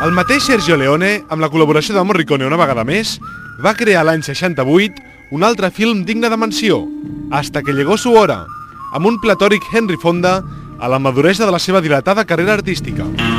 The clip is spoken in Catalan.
El mateix Sergio Leone, amb la col·laboració de Morricone una vegada més, va crear l'any 68 un altre film digne de menció, Hasta que llegó su hora, amb un platòric Henry Fonda a la maduresa de la seva dilatada carrera artística.